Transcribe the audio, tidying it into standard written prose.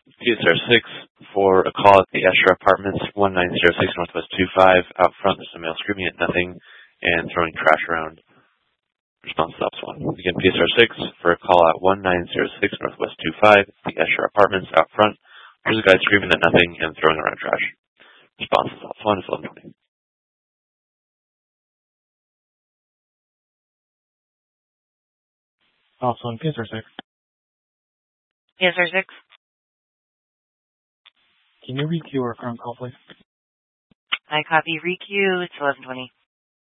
PSR 6 for a call at the Escher Apartments, 1906 Northwest 25. Out front, there's a male screaming at nothing and throwing trash around. Response stops 1. Again, PSR 6 for a call at 1906 Northwest 25, the Escher Apartments. Out front, there's a guy screaming at nothing and throwing around trash. Response stops 1 is 1120. Also on PSR 6. PSR 6. Can you requeue our current call, please? I copy requeue. It's 1120.